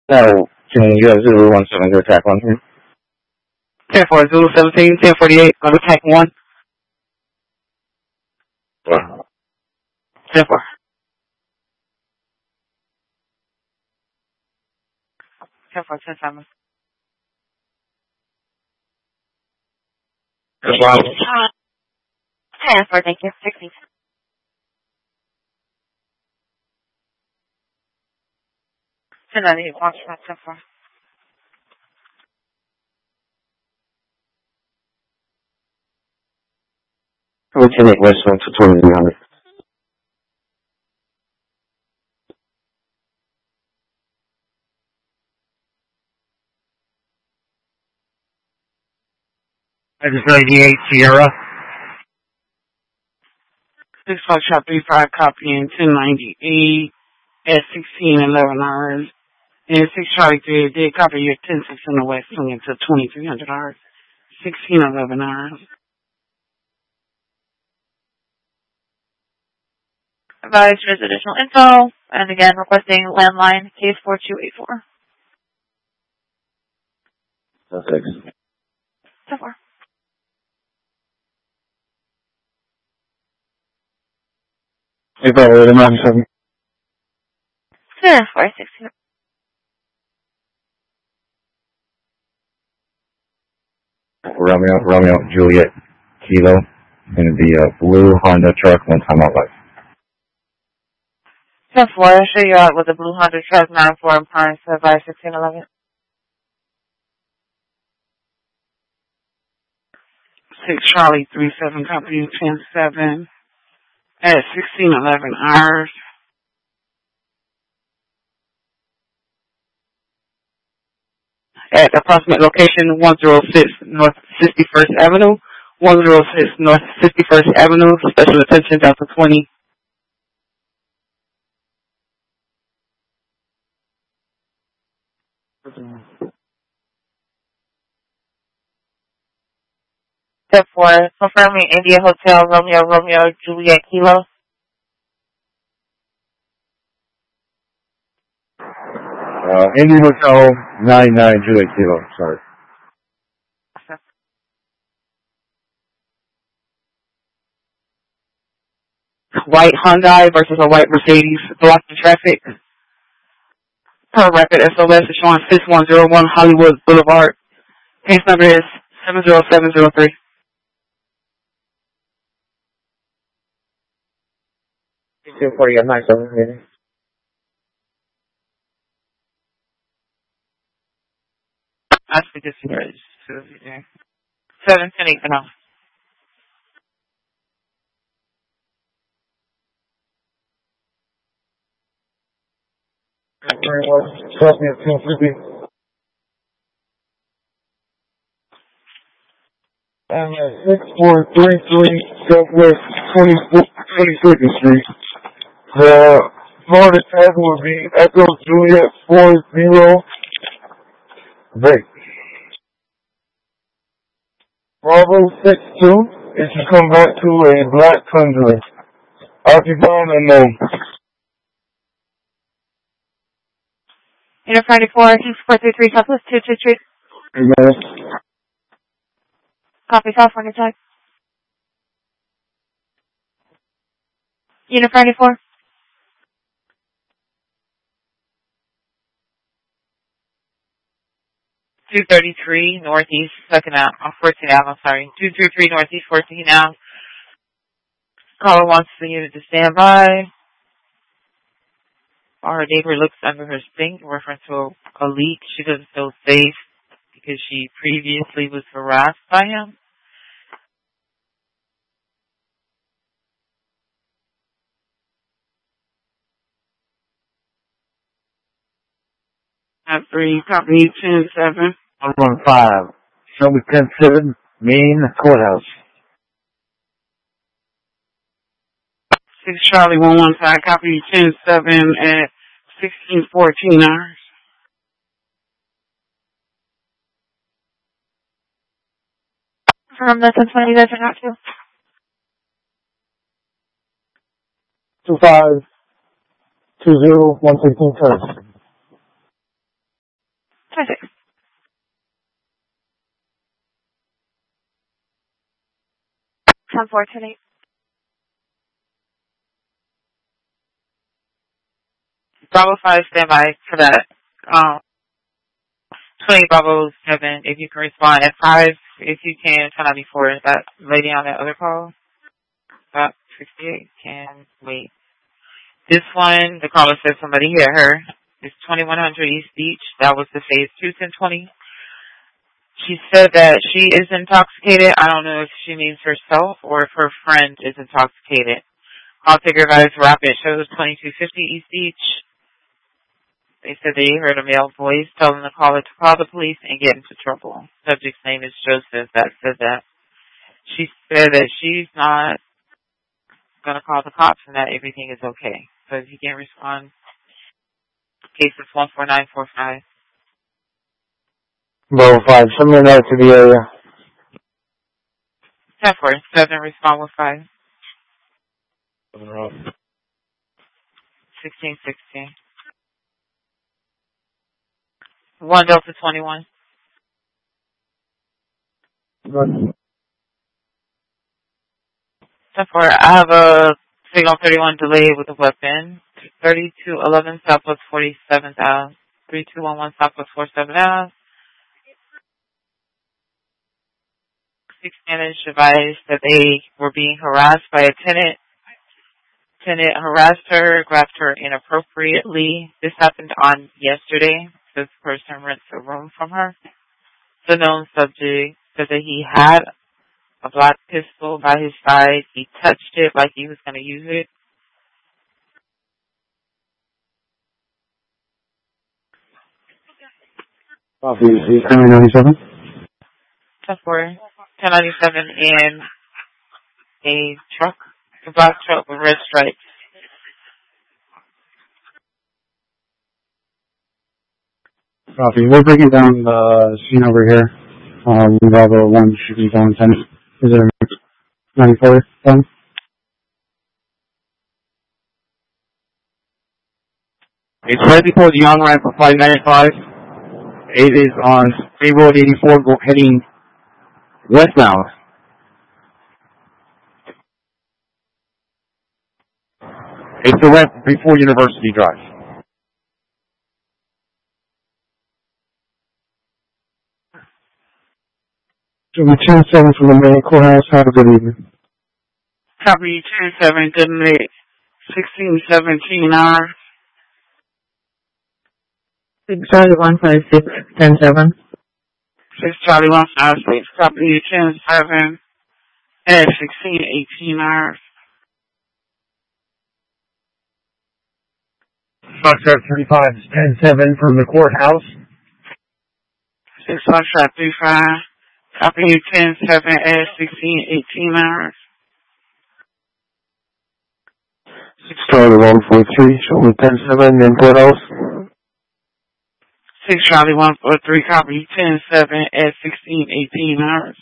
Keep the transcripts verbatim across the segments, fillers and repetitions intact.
No, can you have Zulu one seven to attack one here? ten four, Zulu seventeen, ten forty-eight, on attack one. Wow. ten four. ten four, ten seven. Wow. ten four, thank you. sixteen. ten ninety-eight, watch that, ten four. Lieutenant West one to twenty-three hundred. I just ninety-eight Sierra. six five shot three five copying ten ninety-eight at sixteen eleven hours. And six Charlie three did copy your ten six in the west swinging to twenty-three hundred hours. sixteen eleven hours. Advise for additional info, and again, requesting landline case four two eight four. Six. So far. Hey, brother, the nine seven. Sure, four sixteen. Romeo, Romeo, Juliet, Kilo, in the uh, blue Honda truck, one time out life. ten four, I'll show you out with the blue Honda truck, nine four and Pine, so by sixteen eleven. six Charlie three seven copying ten seven at sixteen eleven hours. At approximate location one oh six North sixty-first Avenue, one oh six North sixty-first Avenue, special attention Delta twenty. ten four, confirming India Hotel, Romeo, Romeo, Juliet, Kilo. Uh, Indy Hotel, ninety-nine, Juliet, Kilo, sorry. White Hyundai versus a white Mercedes blocking traffic. Per record S O S is showing six one zero one Hollywood Boulevard. Case number is seven zero seven zero three. two forty, I'm nine seven. I speak this here. seven ten eight for now. Very much. Trust me, it's two fifty. And uh, six four three three Southwest twenty-second Street. The Florida tag would be Echo Juliet four zero. Break. Bravo six two. It should come back to a black Tundra. Occupying unknown. Unit Friday four, King four three three, Southwest two two three. Amen. Copy, California tag. Unit Friday four. two thirty-three Northeast Second Ave, uh, fourteen Ave, I'm sorry. two thirty-three Northeast fourteen Ave. Caller wants the unit to stand by. Our neighbor looks under her sink in reference to a, a leak. She doesn't feel safe because she previously was harassed by him. At three, copy ten seven. one one five. Show me ten seven, Main Courthouse. six Charlie one one five, copy ten seven at sixteen fourteen hours. From the ten twenty, you guys are not to. two five two zero one sixteen first. ten four, ten eight. Bravo five, stand by for that. Um, twenty Bravo seven, if you can respond. At five, if you can, ten ninety-four, is that lady on that other call? About sixty-eight, can wait. This one, the caller said somebody hit her. It's twenty-one hundred East Beach. That was the phase two ten twenty. She said that she is intoxicated. I don't know if she means herself or if her friend is intoxicated. I'll take her guys rapid. Shows twenty-two fifty East Beach. They said they heard a male voice telling the caller to call the police and get into trouble. Subject's name is Joseph that said that. She said that she's not going to call the cops and that everything is okay. So if you can't respond, case is one four nine four five. Bravo five, send me a note to the area. ten four, seven, respond with five. sixteen sixteen. one Delta twenty-one. Good. ten four, I have a signal thirty-one delay with a weapon. thirty-two eleven Southwest forty-seventh Ave. three two one one Southwest forty-seventh Ave. Six managed advised that they were being harassed by a tenant. Tenant harassed her, grabbed her inappropriately. This happened on yesterday. This person rents a room from her. The known subject said that he had a black pistol by his side. He touched it like he was going to use it. Copy, ten ninety-seven. ten four, ten ninety-seven in a truck, a black truck with red stripes. Copy. We're breaking down the scene over here. Um, Bravo one should be going ten. Is there ninety-four done? It's right before the on ramp for flight ninety-five. It is on State Road eighty-four go, heading westbound. It's the ramp before University Drive. So we ten seven from the main courthouse. Have a good evening. Copy ten seven, good night. sixteen seventeen hours. Six Charlie one five six ten seven. six Charlie one five six, copy ten seven at sixteen eighteen hours. Foxtrot thirty-five, ten seven from the courthouse. six Foxtrot three five, copy ten seven at sixteen eighteen hours. six Charlie one four three, show me ten seven in courthouse. six Charlie one four three, copy ten seven at sixteen eighteen hours.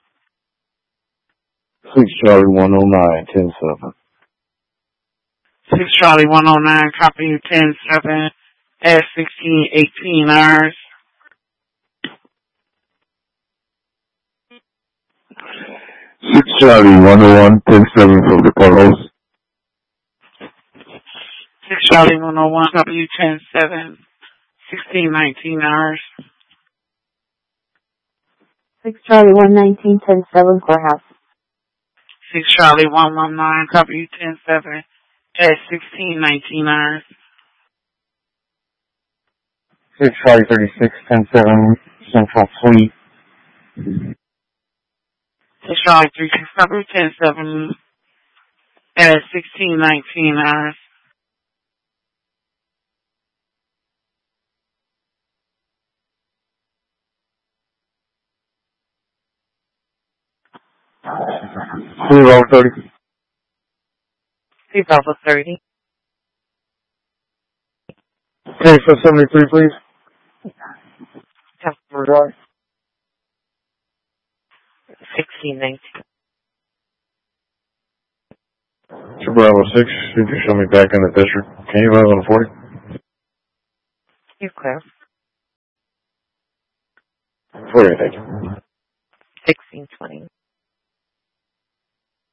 six Charlie one oh nine, ten seven. six Charlie one oh nine, copy ten seven at sixteen eighteen hours. six Charlie one oh one, ten seven from the courthouse. six Charlie one oh one, copy ten seven, sixteen nineteen hours. Six Charlie one nineteen ten seven courthouse. six Charlie one one nine, copy ten seven at sixteen nineteen hours. six Charlie thirty-six, ten seven, Central Suite. six Charlie three six, copy ten seven at sixteen nineteen hours. Zero thirty. Three Bravo thirty. Okay, so seventy-three, please. Customer door. sixteen nineteen. To Bravo six, you can show me back in the district. Can you have on forty? You're clear. forty, thank you. sixteen twenty.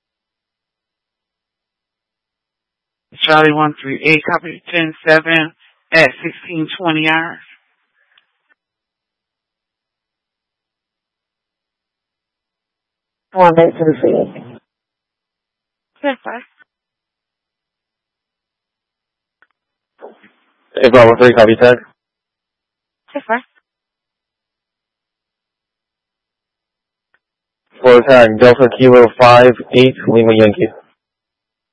Charlie one three eight, copy ten seven at sixteen twenty hours. One eight to the field. ten five. Hey, Bravo three, copy ten. ten five. For attack, Delta Kilo five eight, Lima Yankee.